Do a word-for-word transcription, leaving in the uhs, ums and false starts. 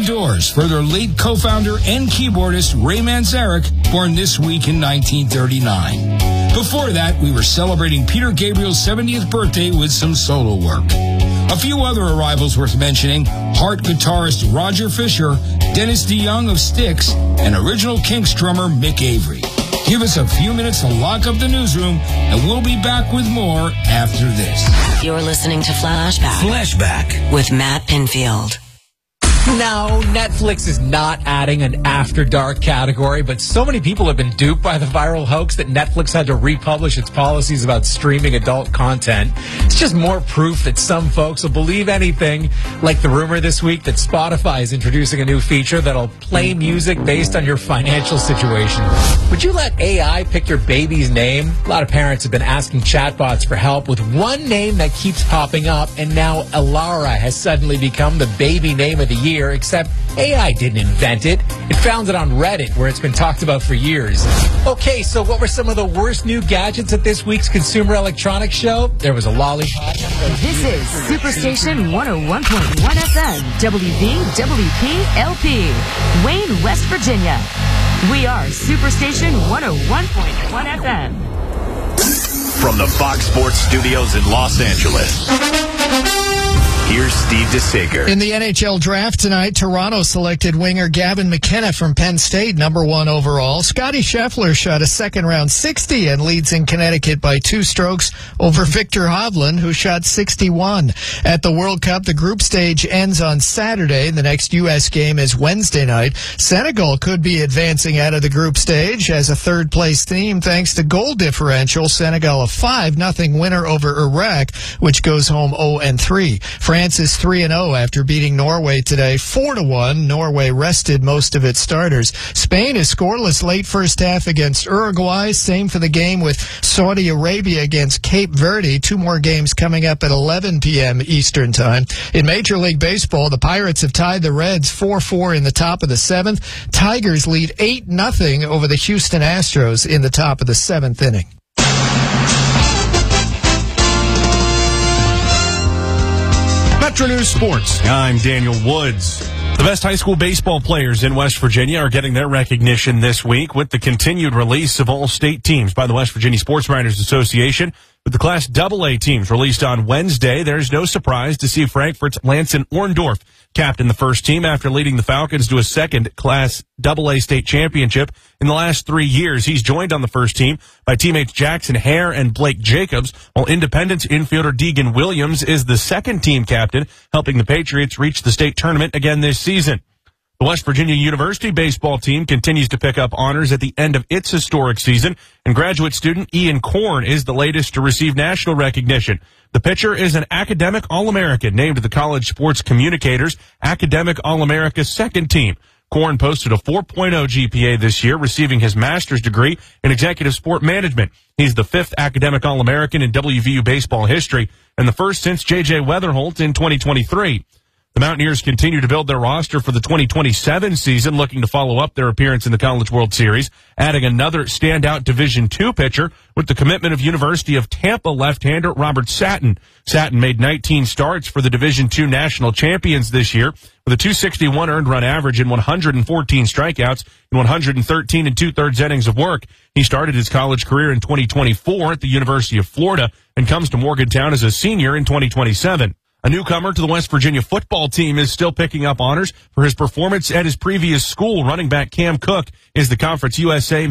Doors for their late co-founder and keyboardist Ray Manzarek, born this week in nineteen thirty-nine. Before that, we were celebrating Peter Gabriel's seventieth birthday with some solo work. A few other arrivals worth mentioning: Heart guitarist Roger Fisher, Dennis DeYoung of Styx, and original Kinks drummer Mick Avery. Give us a few minutes to lock up the newsroom, and we'll be back with more after this. You're listening to Flashback. Flashback. With Matt Pinfield. No, Netflix is not adding an After Dark category, but so many people have been duped by the viral hoax that Netflix had to republish its policies about streaming adult content. It's just more proof that some folks will believe anything, like the rumor this week that Spotify is introducing a new feature that'll play music based on your financial situation. Would you let A I pick your baby's name? A lot of parents have been asking chatbots for help with one name that keeps popping up, and now Alara has suddenly become the baby name of the year. Except A I didn't invent it. It found it on Reddit, where it's been talked about for years. Okay, so what were some of the worst new gadgets at this week's Consumer Electronics Show? There was a lollipop. This is Superstation one oh one point one F M, W V W P L P, Wayne, West Virginia. We are Superstation one oh one point one F M. From the Fox Sports Studios in Los Angeles, here's Steve DeSager. In the N H L draft tonight, Toronto selected winger Gavin McKenna from Penn State, number one overall. Scotty Scheffler shot a second-round sixty and leads in Connecticut by two strokes over Victor Hovland, who shot sixty-one. At the World Cup, the group stage ends on Saturday. The next U S game is Wednesday night. Senegal could be advancing out of the group stage as a third-place team thanks to goal differential. Senegal a five nothing winner over Iraq, which goes home oh and three. France is three and oh after beating Norway today four to one. Norway rested most of its starters. Spain is scoreless late first half against Uruguay. Same for the game with Saudi Arabia against Cape Verde. Two more games coming up at eleven p.m. Eastern Time. In Major League Baseball, the Pirates have tied the Reds four four in the top of the seventh. Tigers lead eight nothing over the Houston Astros in the top of the seventh inning. Metro News Sports. I'm Daniel Woods. The best high school baseball players in West Virginia are getting their recognition this week with the continued release of all state teams by the West Virginia Sports Writers Association. With the Class double A teams released on Wednesday, there's no surprise to see Frankfort's Lanson Orndorff captain the first team after leading the Falcons to a second Class double A state championship in the last three years. He's joined on the first team by teammates Jackson Hare and Blake Jacobs, while Independence infielder Deegan Williams is the second team captain, helping the Patriots reach the state tournament again this season. The West Virginia University baseball team continues to pick up honors at the end of its historic season, and graduate student Ian Korn is the latest to receive national recognition. The pitcher is an academic All-American named the College Sports Communicators Academic All-America second team. Korn posted a four point oh G P A this year, receiving his master's degree in executive sport management. He's the fifth academic All-American in W V U baseball history, and the first since J J Weatherholt in twenty twenty-three. The Mountaineers continue to build their roster for the twenty twenty-seven season, looking to follow up their appearance in the College World Series, adding another standout Division two pitcher with the commitment of University of Tampa left-hander Robert Satin. Satin made nineteen starts for the Division two national champions this year with a two sixty-one earned run average and one hundred fourteen strikeouts in one hundred thirteen and two-thirds innings of work. He started his college career in twenty twenty-four at the University of Florida and comes to Morgantown as a senior in twenty twenty-seven. A newcomer to the West Virginia football team is still picking up honors for his performance at his previous school. Running back Cam Cook is the Conference U S A